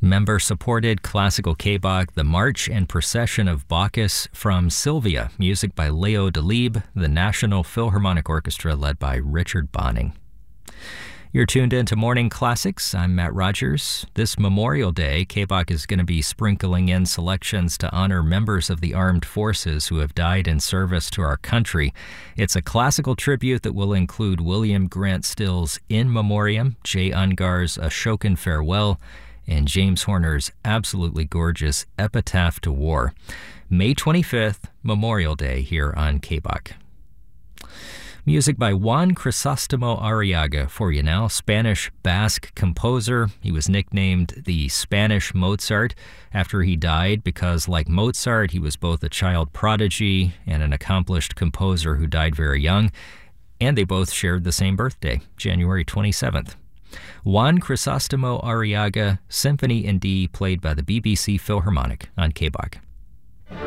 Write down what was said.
Member-supported classical K-Bach, The March and Procession of Bacchus from Sylvia, music by Leo Delibes, the National Philharmonic Orchestra led by Richard Bonning. You're tuned into Morning Classics. I'm Matt Rogers. This Memorial Day, K-Bach is going to be sprinkling in selections to honor members of the armed forces who have died in service to our country. It's a classical tribute that will include William Grant Still's In Memoriam, Jay Ungar's Ashokan Farewell, and James Horner's absolutely gorgeous Epitaph to War. May 25th, Memorial Day here on K-Bach. Music by Juan Crisostomo Arriaga for you now, Spanish Basque composer. He was nicknamed the Spanish Mozart after he died because, like Mozart, he was both a child prodigy and an accomplished composer who died very young, and they both shared the same birthday, January 27th. Juan Crisostomo Arriaga, Symphony in D, played by the BBC Philharmonic on K-Bach.